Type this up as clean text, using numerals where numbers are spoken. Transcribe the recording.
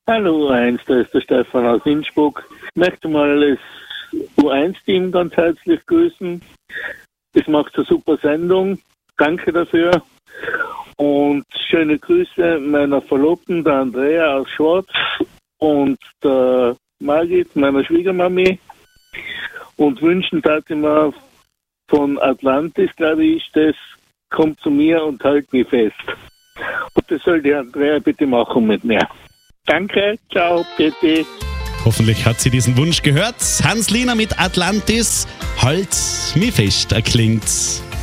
Hallo U1, da ist der Stefan aus Innsbruck. Ich möchte mal das U1-Team ganz herzlich grüßen. Es macht eine super Sendung. Danke dafür. Und schöne Grüße meiner Verlobten, der Andrea aus Schwarz und der Margit, meiner Schwiegermami. Und wünschen tat ich mir von Atlantis, glaube ich, das kommt zu mir und hält mich fest. Und das soll die Andrea bitte machen mit mir. Danke, ciao, bitte. Hoffentlich hat sie diesen Wunsch gehört. Hans Lina mit Atlantis, halt mich fest, erklingt's.